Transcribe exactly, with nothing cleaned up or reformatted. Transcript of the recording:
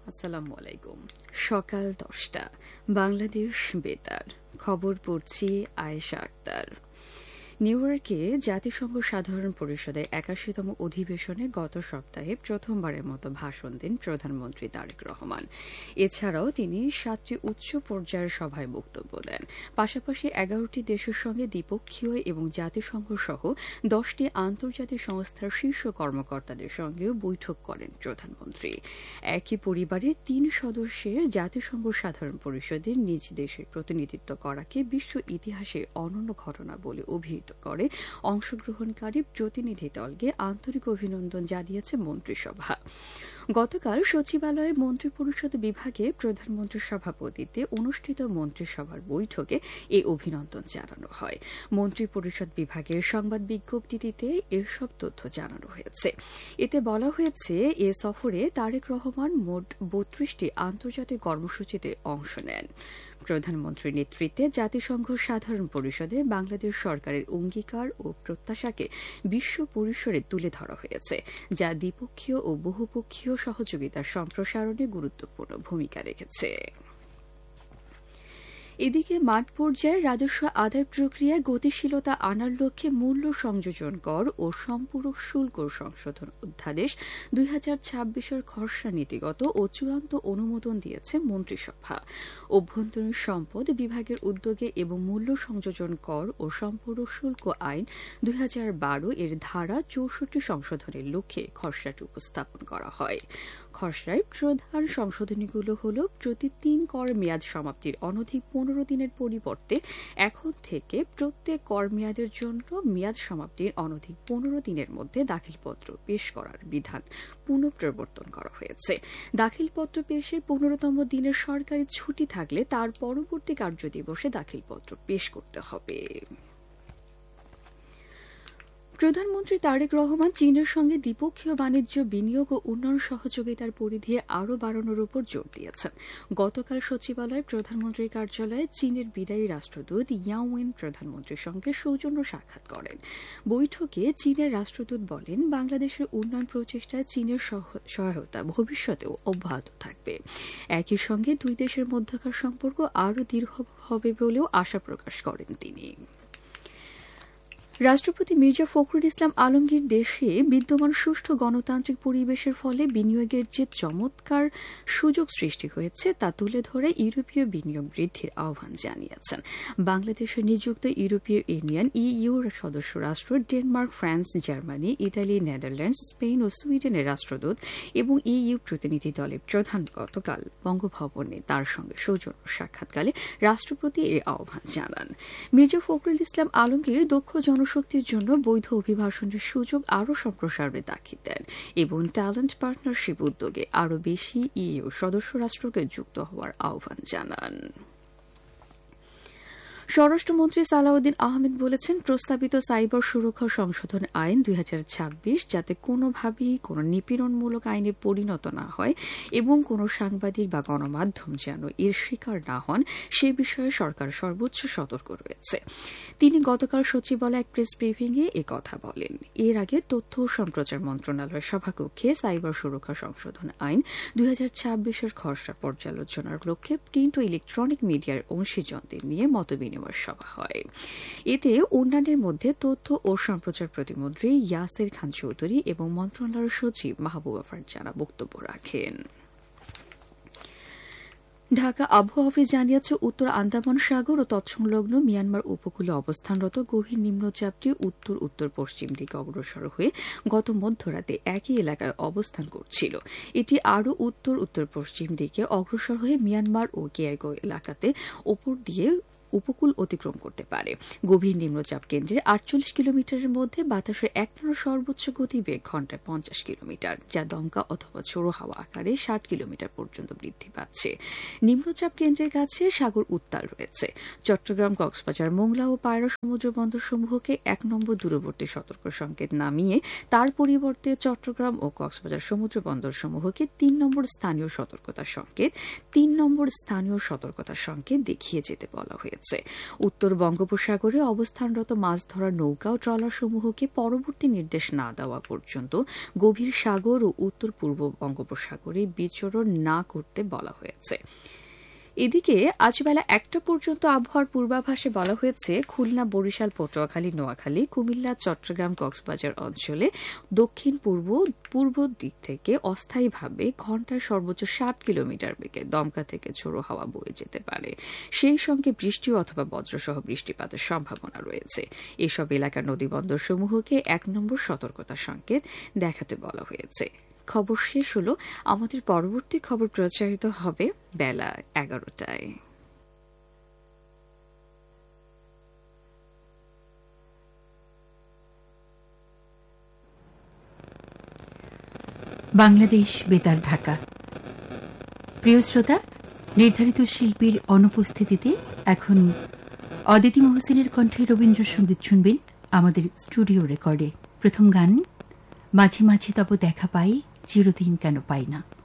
আসসালামু আলাইকুম। সকাল দশটা বাংলাদেশ বেতার খবর পড়ছি আয়েশা আক্তার। নিউ ইয়র্কে জাতিসংঘ সাধারণ পরিষদের একাশিতম অধিবেশনে গত সপ্তাহে প্রথমবারের মতো ভাষণ দেন প্রধানমন্ত্রী তারেক রহমান। এছাড়াও তিনি সাতটি উচ্চ পর্যায়ের সভায় বক্তব্য দেন। পাশাপাশি এগারোটি দেশের সঙ্গে দ্বিপক্ষীয় এবং জাতিসংঘ সহ দশটি আন্তর্জাতিক সংস্থার শীর্ষ কর্মকর্তাদের সঙ্গেও বৈঠক করেন প্রধানমন্ত্রী। একই পরিবারের তিন সদস্যের জাতিসংঘ সাধারণ পরিষদের নিজ দেশের প্রতিনিধিত্ব করাকে বিশ্ব ইতিহাসে অনন্য ঘটনা বলে অভিহিত করে অংশগ্রহণকারী প্রতিনিধি দলকে আন্তরিক অভিনন্দন জানিয়েছে মন্ত্রিসভা। গতকাল সচিবালয়ে মন্ত্রিপরিষদ বিভাগে প্রধানমন্ত্রীর সভাপতিত্বে অনুষ্ঠিত মন্ত্রিসভার বৈঠকে এই অভিনন্দন জানানো হয়। মন্ত্রিপরিষদ বিভাগের সংবাদ বিজ্ঞপ্তিতে এসব তথ্য জানানো হয়েছে। এতে বলা হয়েছে, এ সফরে তারেক রহমান মোট বত্রিশটি আন্তর্জাতিক কর্মসূচিতে অংশ নেন। প্রধানমন্ত্রীর নেতৃত্বে জাতিসংঘ সাধারণ পরিষদে বাংলাদেশ সরকারের অঙ্গীকার ও প্রত্যাশাকে বিশ্ব পরিসরে তুলে ধরা হয়েছে, যা দ্বিপক্ষীয় ও বহুপক্ষীয় সহযোগিতার সম্প্রসারণে গুরুত্বপূর্ণ ভূমিকা রেখেছে। এদিকে মাঠ পর্যায়ে রাজস্ব আদায় প্রক্রিয়ায় গতিশীলতা আনার লক্ষ্যে মূল্য সংযোজন কর ও সম্পূরক শুল্ক সংশোধন অধ্যাদেশ দুই হাজার ছাব্বিশের খসড়া নীতিগত ও চূড়ান্ত অনুমোদন দিয়েছে মন্ত্রিসভা। অভ্যন্তরীণ সম্পদ বিভাগের উদ্যোগে এবং মূল্য সংযোজন কর ও সম্পূরক শুল্ক আইন দুই হাজার বারো এর ধারা চৌষট্টি সংশোধনের লক্ষ্যে খসড়াটি উপস্থাপন করা হয়। খসড়ায় প্রধান সংশোধনীগুলো হল, প্রতি তিন কর মেয়াদ সমাপ্তির অনধিক পনেরো দিনের পরিবর্তে এখন থেকে প্রত্যেক কর মেয়াদের জন্য মেয়াদ সমাপ্তির অনধিক পনেরো দিনের মধ্যে দাখিলপত্র পেশ করার বিধান পুনঃপ্রবর্তন করা হয়েছে। দাখিলপত্র পেশের পনেরোতম দিনের সরকারি ছুটি থাকলে তার পরবর্তী কার্যদিবসে দাখিলপত্র পেশ করতে হবে। প্রধানমন্ত্রী তারেক রহমান চীনের সঙ্গে দ্বিপক্ষীয় বাণিজ্য, বিনিয়োগ ও উন্নয়ন সহযোগিতার পরিধি আরও বাড়ানোর উপর জোর দিয়েছেন। গতকাল সচিবালয়ে প্রধানমন্ত্রীর কার্যালয়ে চীনের বিদায়ী রাষ্ট্রদূত ইয়াওয়েন প্রধানমন্ত্রীর সঙ্গে সৌজন্য সাক্ষাৎ করেন। বৈঠকে চীনের রাষ্ট্রদূত বলেন, বাংলাদেশের উন্নয়ন প্রচেষ্টায় চীনের সহায়তা ভবিষ্যতেও অব্যাহত থাকবে। একই সঙ্গে দুই দেশের মধ্যকার সম্পর্ক আরও দৃঢ় হবে বলেও আশা প্রকাশ করেন তিনি। রাষ্ট্রপতি মির্জা ফখরুল ইসলাম আলমগীর দেশে বিদ্যমান সুষ্ঠু গণতান্ত্রিক পরিবেশের ফলে বিনিয়োগের যে চমৎকার সুযোগ সৃষ্টি হয়েছে তা তুলে ধরে ইউরোপীয় বিনিয়োগ বৃদ্ধির আহ্বান জানিয়েছেন। বাংলাদেশে নিযুক্ত ইউরোপীয় ইউনিয়ন ইইউর সদস্য রাষ্ট্র Denmark, France, Germany, Italy, Netherlands, Spain ও সুইডেনের রাষ্ট্রদূত এবং ইইউ প্রতিনিধি দলের প্রধান গতকাল বঙ্গভবনে তার সঙ্গে সৌজন্য সাক্ষাৎকালে রাষ্ট্রপতি এই আহ্বান জানান। মির্জা ফখরুল ইসলাম আলমগীর দক্ষ জন শক্তির জন্য বৈধ অভিবাসনের সুযোগ আরও সম্প্রসারণে তাগিদ দেন এবং ট্যালেন্ট পার্টনারশিপ উদ্যোগে আরও বেশি ইইউ সদস্য রাষ্ট্রকে যুক্ত হওয়ার আহ্বান জানান। স্বরাষ্ট্রমন্ত্রী সালাউদ্দিন আহমেদ বলেছেন, প্রস্তাবিত সাইবার সুরক্ষা সংশোধন আইন দুই হাজার ছাব্বিশ যাতে কোনোভাবেই কোনো নিপীড়নমূলক আইনে পরিণত না হয় এবং কোনো সাংবাদিক বা গণমাধ্যম যেন এর শিকার না হন, সে বিষয়ে সরকার সর্বোচ্চ সতর্ক রয়েছে। তিনি গতকাল সচিবালয়ে এক প্রেস ব্রিফিংয়ে এ কথা বলেন। এর আগে তথ্য ও সম্প্রচার মন্ত্রণালয়ের সভাকক্ষে সাইবার সুরক্ষা সংশোধন আইন দুই হাজার ছাব্বিশের খসড়া পর্যালোচনার লক্ষ্যে প্রিন্ট ও ইলেকট্রনিক মিডিয়ার অংশীজনদের নিয়ে মতবিনিময় সভা হয়। এতে অন্যান্যের মধ্যে তথ্য ও সম্প্রচার প্রতিমন্ত্রী ইয়াসির খান চৌধুরী এবং মন্ত্রণালয়ের সচিব মাহবুবা ফারজানা বক্তব্য রাখেন। ঢাকা আবহাওয়া অফিস জানিয়েছে, উত্তর আন্দামান সাগর ও তৎসংলগ্ন মিয়ানমার উপকূলে অবস্থানরত গভীর নিম্নচাপটি উত্তর উত্তর পশ্চিম দিকে অগ্রসর হয়ে গত মধ্যরাতে একই এলাকায় অবস্থান করছিল। এটি আরও উত্তর উত্তর পশ্চিম দিকে অগ্রসর হয়ে মিয়ানমার ও কেয়াইগো এলাকাতে ওপর দিয়ে উপকূল অতিক্রম করতে পারে। গভীর নিম্নচাপ কেন্দ্রের আটচল্লিশ কিলোমিটারের মধ্যে বাতাসের একটানা সর্বোচ্চ গতিবেগ ঘণ্টায় পঞ্চাশ কিলোমিটার, যা দমকা অথবা ঝোড়ো হাওয়া আকারে ষাট কিলোমিটার পর্যন্ত বৃদ্ধি পাচ্ছে। নিম্নচাপ কেন্দ্রের কাছে সাগর উত্তাল রয়েছে। চট্টগ্রাম, কক্সবাজার, মোংলা ও পায়রা সমুদ্র বন্দর সমূহকে এক নম্বর দূরবর্তী সতর্ক সংকেত নামিয়ে তার পরিবর্তে চট্টগ্রাম ও কক্সবাজার সমুদ্র বন্দর সমূহকে তিন নম্বর স্থানীয় সতর্কতা সংকেত তিন নম্বর স্থানীয় সতর্কতা সংকেত দেখিয়ে যেতে বলা হয়েছে। হয়েছে। উত্তর বঙ্গোপসাগরে অবস্থানরত মাছ ধরার নৌকা ও ট্রলারসমূহকে পরবর্তী নির্দেশ না দেওয়া পর্যন্ত গভীর সাগর ও উত্তর পূর্ব বঙ্গোপসাগরে বিচরণ না করতে বলা হয়েছে। এদিকে আজ বেলা একটা পর্যন্ত আবহাওয়ার পূর্বাভাসে বলা হয়েছে খুলনা, বরিশাল, পটুয়াখালী, নোয়াখালী, কুমিল্লা, চট্টগ্রাম, কক্সবাজার অঞ্চলে দক্ষিণ পূর্ব পূর্ব দিক থেকে অস্থায়ীভাবে ঘণ্টায় সর্বোচ্চ ষাট কিলোমিটার বেগে দমকা থেকে ঝোড়ো হাওয়া বয়ে যেতে পারে। সেই সঙ্গে বৃষ্টি অথবা বজ্রসহ বৃষ্টিপাতের সম্ভাবনা রয়েছে। এসব এলাকার নদীবন্দরসমূহকে এক নম্বর সতর্কতা সংকেত দেখাতে বলা হয়েছে। খবর শেষ হলো। আমাদের পরবর্তী খবর প্রচারিত হবে বেলা এগারোটায়। বাংলাদেশ বেতার, ঢাকা। প্রিয় শ্রোতা, নির্ধারিত শিল্পীর অনুপস্থিতিতে এখন অদিতি মহসিনের কণ্ঠে রবীন্দ্রসঙ্গীত শুনবেন আমাদের স্টুডিও রেকর্ডে। প্রথম গান, মাঝে মাঝে তব দেখা পাই, চিরদিন কেন পাই না।